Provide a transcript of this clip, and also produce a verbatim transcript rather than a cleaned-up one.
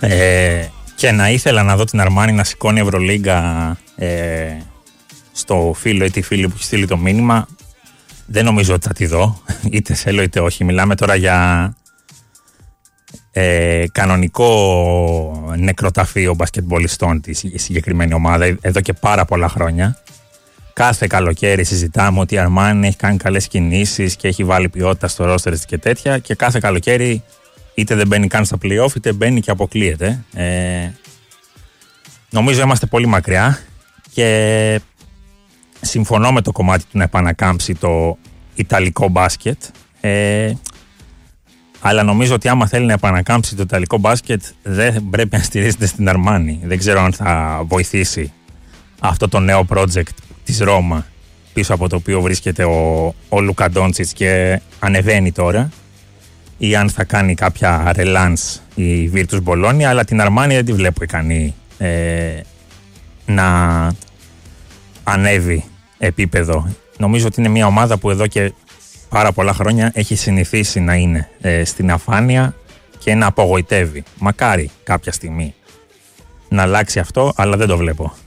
Ε, και να ήθελα να δω την Αρμάνι να σηκώνει Ευρωλίγκα ε, στο φίλο ή τη φίλη που έχει στείλει το μήνυμα. Δεν νομίζω ότι θα τη δω, είτε θέλω είτε όχι. Μιλάμε τώρα για ε, κανονικό νεκροταφείο μπασκετμπολιστών της συγκεκριμένη ομάδα εδώ και πάρα πολλά χρόνια. Κάθε καλοκαίρι συζητάμε ότι η Αρμάνι έχει κάνει καλές κινήσεις και έχει βάλει ποιότητα στο ρόστερ και τέτοια, και κάθε καλοκαίρι είτε δεν μπαίνει καν στα play-off είτε μπαίνει και αποκλείεται. Ε, νομίζω είμαστε πολύ μακριά και συμφωνώ με το κομμάτι του να επανακάμψει το ιταλικό μπάσκετ, ε, αλλά νομίζω ότι άμα θέλει να επανακάμψει το ιταλικό μπάσκετ δεν πρέπει να στηρίζεται στην Αρμάνι. Δεν ξέρω αν θα βοηθήσει αυτό το νέο project της Ρώμα, πίσω από το οποίο βρίσκεται ο, ο Λούκα Ντόντσιτς και ανεβαίνει τώρα, ή αν θα κάνει κάποια ρελάνς η Virtus Bologna, αλλά την Αρμάνι δεν τη βλέπω ικανή ε, να ανέβει επίπεδο. Νομίζω ότι είναι μια ομάδα που εδώ και πάρα πολλά χρόνια έχει συνηθίσει να είναι ε, στην αφάνεια και να απογοητεύει. Μακάρι κάποια στιγμή να αλλάξει αυτό, αλλά δεν το βλέπω.